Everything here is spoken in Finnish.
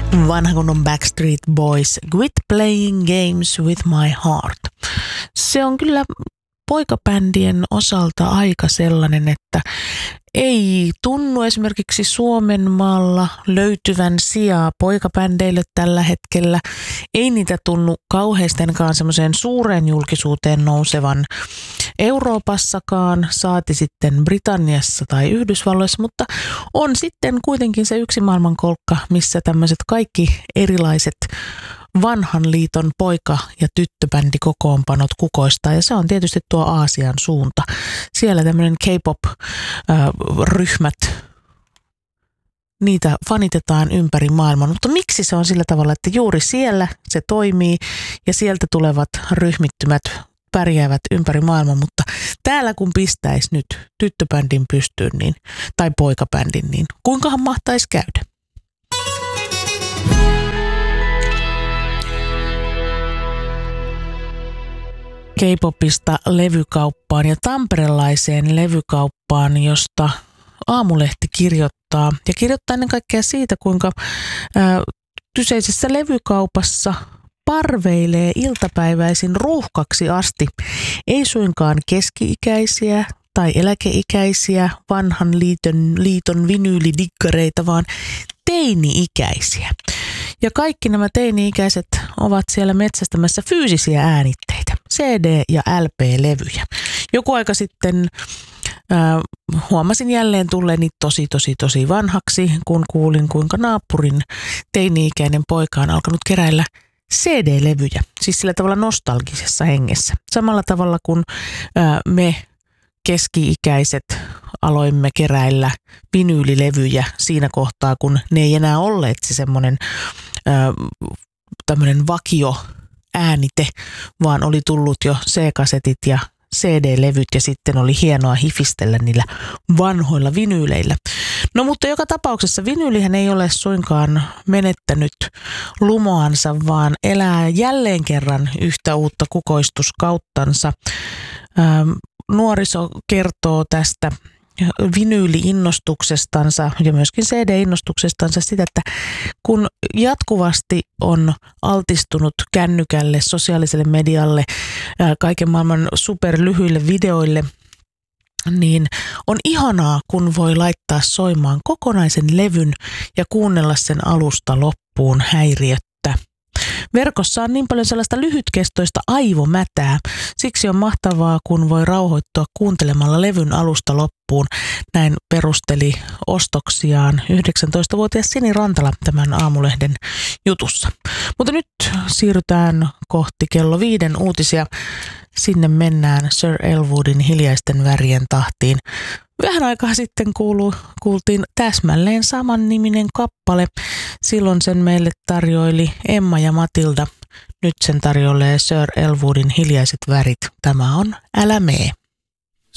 Vanha kunnon Backstreet Boys, Quit Playing Games with My Heart. Se on kyllä poikabändien osalta aika sellainen, että ei tunnu esimerkiksi Suomen maalla löytyvän sijaa poikabändeille tällä hetkellä. Ei niitä tunnu kauheistenkaan semmoiseen suureen julkisuuteen nousevan Euroopassakaan, saati sitten Britanniassa tai Yhdysvalloissa, mutta on sitten kuitenkin se yksi maailmankolkka, missä tämmöiset kaikki erilaiset vanhan liiton poika- ja tyttöbändikokoonpanot kukoistaa, ja se on tietysti tuo Aasian suunta. Siellä tämmöinen K-pop-ryhmät, niitä fanitetaan ympäri maailman, mutta miksi se on sillä tavalla, että juuri siellä se toimii ja sieltä tulevat ryhmittymät pärjäävät ympäri maailman, mutta täällä kun pistäisi nyt tyttöbändin pystyyn niin, tai poikabändin, niin kuinkahan mahtaisi käydä? K-popista levykauppaan ja tamperelaiseen levykauppaan, josta Aamulehti kirjoittaa. Ja kirjoittaa ennen kaikkea siitä, kuinka kyseisessä levykaupassa parveilee iltapäiväisin ruuhkaksi asti. Ei suinkaan keski-ikäisiä tai eläkeikäisiä vanhan liiton vinyylidiggareita, vaan teini-ikäisiä. Ja kaikki nämä teini-ikäiset ovat siellä metsästämässä fyysisiä äänitteitä, CD- ja LP-levyjä. Joku aika sitten huomasin jälleen tulleeni tosi vanhaksi, kun kuulin, kuinka naapurin teini-ikäinen poika on alkanut keräillä CD-levyjä, siis sillä tavalla nostalgisessa hengessä. Samalla tavalla kuin me keski-ikäiset aloimme keräillä vinyylilevyjä siinä kohtaa, kun ne ei enää olleet se semmoinen tämmöinen vakio äänite, vaan oli tullut jo C-kasetit ja CD-levyt ja sitten oli hienoa hifistellä niillä vanhoilla vinyyleillä. No mutta joka tapauksessa vinyylihän ei ole suinkaan menettänyt lumoansa, vaan elää jälleen kerran yhtä uutta kukoistuskauttansa. Nuoriso kertoo tästä vinyyli-innostuksestansa ja myöskin CD-innostuksestansa sitä, että kun jatkuvasti on altistunut kännykälle, sosiaaliselle medialle, kaiken maailman superlyhyille videoille, niin on ihanaa, kun voi laittaa soimaan kokonaisen levyn ja kuunnella sen alusta loppuun häiriöttä. Verkossa on niin paljon sellaista lyhytkestoista aivomätää. Siksi on mahtavaa, kun voi rauhoittua kuuntelemalla levyn alusta loppuun. Näin perusteli ostoksiaan 19-vuotias Sini Rantala tämän Aamulehden jutussa. Mutta nyt siirrytään kohti kello 5 uutisia. Sinne mennään Sir Elwoodin Hiljaisten värien tahtiin. Vähän aikaa sitten kuultiin täsmälleen saman niminen kappale. Silloin sen meille tarjoili Emma ja Matilda. Nyt sen tarjoilee Sir Elwoodin Hiljaiset värit. Tämä on Älä mee.